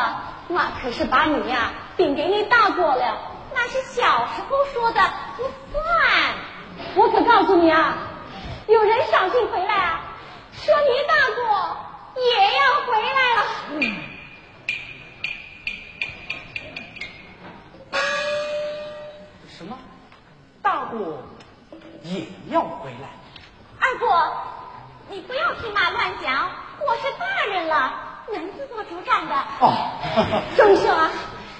妈可是把你呀禀给你大过了，那是小时候说的，不算。我可告诉你啊，有人捎信回来啊，说你大过也要回来了。 什么？大过也要回来？ 二伯，你不要听妈乱讲，我是大人了，能自作主张的。 哦， 钟兄啊，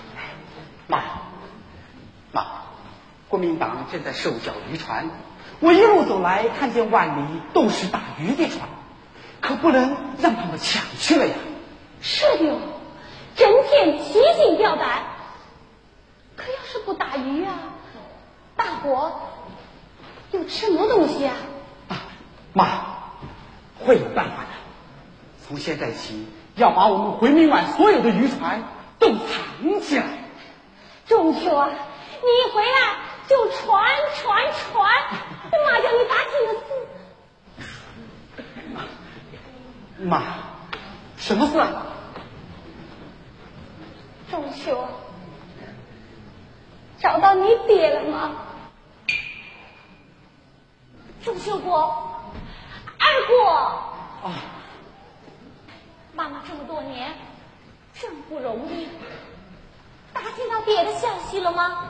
妈，国民党正在收缴渔船，我一路走来，看见万里都是打鱼的船，可不能让他们抢去了呀。 是的，整天提心吊胆。可要是不打鱼啊，大伙又吃什么东西啊？ 妈，会有办法的。从现在起，要把我们回民湾所有的渔船都藏起来。 钟秋啊，你一回来就传，妈叫你打听的事。 妈，什么事啊？ 钟秋，找到你爹了吗？钟秋国，二国。 啊， 妈妈这么多年真不容易，打听到爹的消息了吗？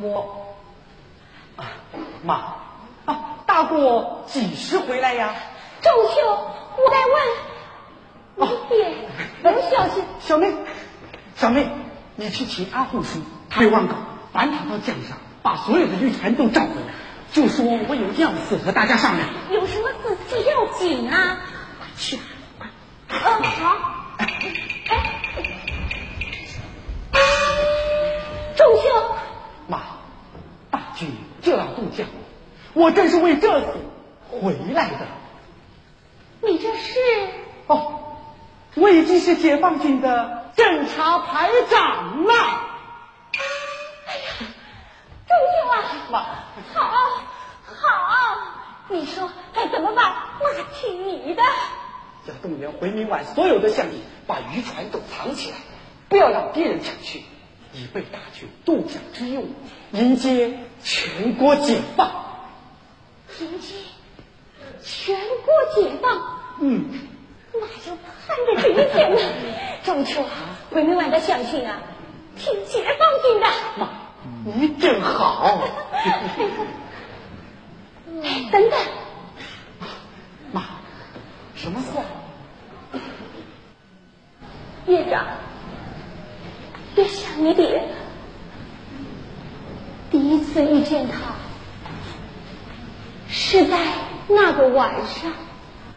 妈，大过几时回来呀？ 钟秋，我在问你爹有消息。 小妹，你去请阿护叔，他会望岗，烦他到江上，把所有的渔船都找回来，就说我有要事和大家商量。 有什么事最要紧啊？ 去， 好。钟秋， 妈，大军就要渡江，我正是为这次回来的。 你这是？ 我已经是解放军的侦察排长了。 哎呀，钟秋啊， 妈， 好，你说该怎么办？妈听你的。 要动员回民湾所有的乡亲，把渔船都藏起来，不要让敌人抢去，以备大军渡江之用，迎接全国解放。 迎接全国解放？那就盼着这一天了。钟秋啊，回民湾的乡亲啊，听解放军的。 妈，你真好。 等等， 妈，什么事啊？ 院长，别想你爹。第一次遇见他是在那个晚上。